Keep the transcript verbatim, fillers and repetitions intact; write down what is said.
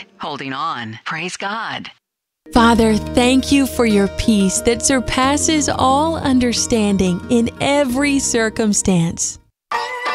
back, holding on. Praise God. Father, thank you for your peace that surpasses all understanding in every circumstance.